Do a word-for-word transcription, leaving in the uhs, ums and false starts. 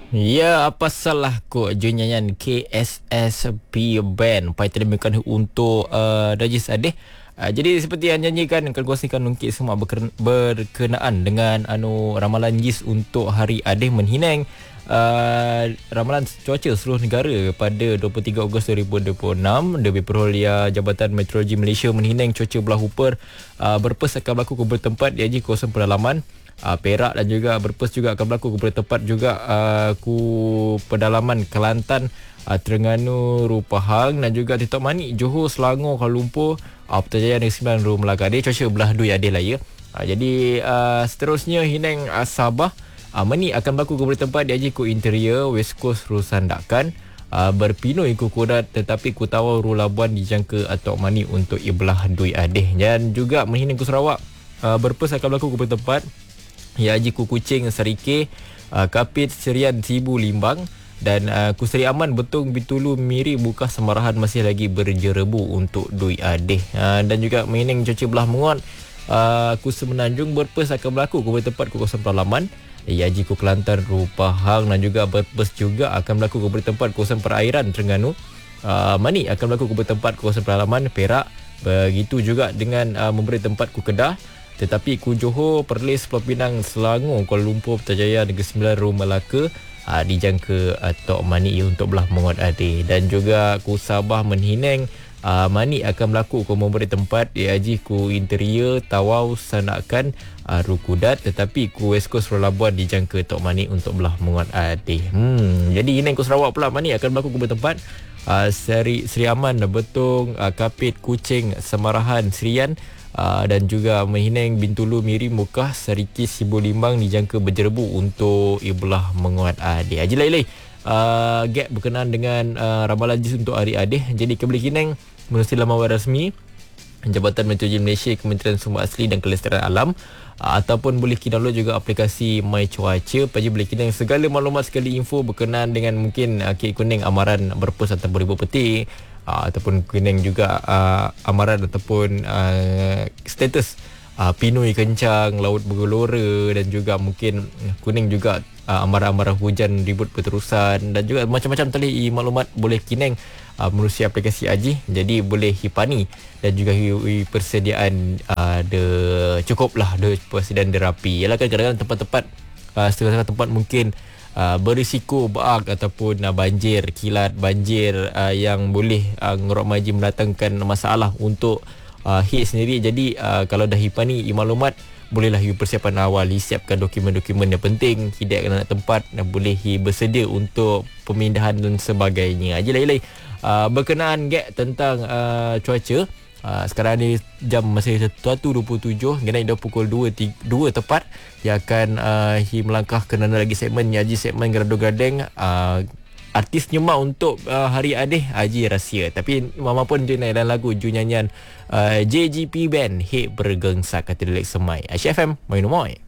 Ya, apa salahku junyanyan K S S B Band pai terbikan untuk uh, Dajis Adeh. Uh, jadi seperti yang nyanyikan akan kongsikan ungkit semua berken- berkenaan dengan anu ramalan Jis untuk hari Adeh Menhineng. Uh, ramalan cuaca seluruh negara pada dua puluh tiga Ogos dua ribu dua puluh enam, Dewan Perolehan Jabatan Meteorologi Malaysia Menhineng cuaca belah upper uh, berpes akan berlaku ke bertempat di Haji kawasan pedalaman uh, Perak, dan juga berpes juga akan berlaku ke bertempat juga uh, ku pedalaman Kelantan, uh, Terengganu, Rupahang, dan juga di Tok Manik, Johor, Selangor, Kuala Lumpur, uh, Putrajaya dan Sembilan Rum Melaka. Dia cuaca belah dui adil lah ya. Uh, jadi uh, seterusnya Hineng uh, Sabah Uh, Mani akan berlaku ke bertempat di Haji ku interior West Coast Rusandakan, uh, berpinoi ku kudat tetapi ku tawau Ru Labuan dijangka atau Mani untuk ibelah dui adeh. Dan juga Menhineng ku Sarawak, uh, berpes akan berlaku ke bertempat di Haji ku Kuching Serike, uh, Kapit Serian Sibu Limbang, dan uh, ku Seri Aman Betung Bitulu Miri Buka Semarahan masih lagi berjerebu untuk dui adeh. Uh, dan juga Menhineng cuaca belah menguat, uh, ku Semenanjung berpes akan berlaku ke bertempat ku kawasan pedalaman Haji ku Kelantan, Rupahang, dan juga berpes juga akan berlaku ke bertempat kawasan perairan Terengganu. Uh, Mani akan berlaku ke bertempat kawasan pedalaman Perak. Begitu juga dengan uh, memberi tempat ku Kedah. Tetapi ku Johor, Perlis, Pulau Pinang, Selangor, Kuala Lumpur, Putrajaya, Negeri Sembilan, Rum Melaka uh, dijangka atau Mani untuk belah menguat ade. Dan juga ku Sabah Menhineng, Uh, Mani akan berlaku ku memberi tempat di Haji ku interior Tawau Sanakan, uh, Rukudat, tetapi ku West Coast Labuan dijangka Tok Mani untuk belah menguat ade. Hmm, jadi ini ku Sarawak pula Mani akan berlaku ku bertempat uh, Seri Seri Aman, Betung, uh, Kapit, Kuching, Semarahan, Serian, uh, dan juga Menhineng, Bintulu, Miri, Mukah, Serikis, Sibu Limbang dijangka berjerebu untuk ibelah menguat ade. Haji Lailai uh, gap berkenaan dengan uh, ramalan jis untuk hari adeh. Jadi Kebeli Kineng menerusi laman web rasmi Jabatan Meteorologi Malaysia, Kementerian Sumber Asli dan Kelestarian Alam, uh, ataupun boleh download juga aplikasi My Cuaca. Paji boleh kineng segala maklumat, sekali info berkenaan dengan mungkin uh, kek kuning amaran berpus atau beribu petik, uh, ataupun kuning juga uh, amaran ataupun uh, status uh, pinui kencang, laut bergelora, dan juga mungkin kuning juga uh, amaran-amaran hujan ribut berterusan, dan juga macam-macam tali maklumat boleh kineng Uh, menerusi aplikasi Aji. Jadi boleh hipani dan juga hi, hi persediaan uh, de cukup lah de persediaan de rapi. Yalah kan kadang-kadang tempat-tempat uh, setengah-setengah tempat mungkin uh, berisiko baak ataupun uh, banjir, kilat banjir uh, yang boleh uh, ngerok maji mendatangkan masalah untuk uh, hit sendiri. Jadi uh, kalau dah hipani maklumat, bolehlah hi persiapan awal, siapkan dokumen-dokumen yang penting, hidayahkan anak tempat, dan boleh hi bersedia untuk pemindahan dan sebagainya. Aji lai-lai Uh, berkenaan gap tentang uh, cuaca, uh, sekarang ni jam masih satu dua puluh tujuh, kena dah pukul dua, tiga, dua tepat. Dia akan uh, hi melangkah ke mana lagi segmen Haji, segmen Gerado Gadeng, uh, artis nyemak untuk uh, hari adeh Haji Rahsia. Tapi mama pun je naik dalam lagu ju nyanyian uh, J G P Band Hit Bergengsak kata Dilek Semai. Aisyah F M Main Umoy.